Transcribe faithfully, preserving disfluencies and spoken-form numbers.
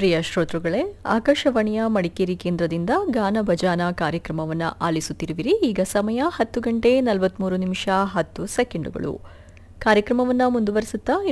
ಪ್ರಿಯ ಶ್ರೋತೃಗಳೇ, ಆಕಾಶವಾಣಿಯ ಮಡಿಕೇರಿ ಕೇಂದ್ರದಿಂದ ಗಾನ ಭಜಾನ ಕಾರ್ಯಕ್ರಮವನ್ನು ಆಲಿಸುತ್ತಿರುವಿರಿ. ಈಗ ಸಮಯ ಹತ್ತು ಗಂಟೆ ನಲವತ್ಮೂರು ನಿಮಿಷ ಹತ್ತು ಸೆಕೆಂಡುಗಳು. ಕಾರ್ಯಕ್ರಮವನ್ನು ಮುಂದುವರಿಸುತ್ತಾ